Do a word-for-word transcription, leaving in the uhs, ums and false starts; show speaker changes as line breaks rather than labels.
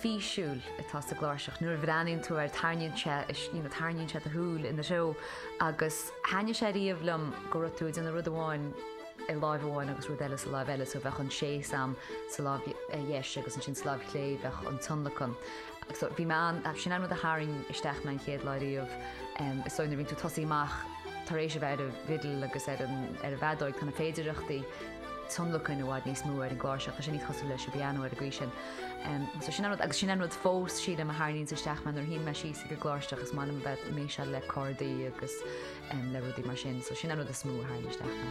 fíisiúil atá sa gláiseach nuair bhraíonn tú ar tarníonn tarníonn se a thuúil in na seo agus haine sé riomhlamm go tú in na rud amháin i láimháin agus ru eile sa láh eile so bheith an sé sam sa láh dhéis agus an sin sláh lé bheith an tunlachan. Bhí man sin an a haing isteach me chéad leiríomh is soinna bhín tú tosaíach tar éis bheith a vidal agus ar a bheddóid chuna féidireachtaí tunlachain bháid níos mú ar an gláiseach a sin ní cosú leis beanú ar a gcuisisin. sin agus sin anrad fós siad am a haíonn isteach man ar hí me sí go gláisteach agus man bheith mé se le cordaí agus le rudí mar sin, so sin anrad a smú haín isteach.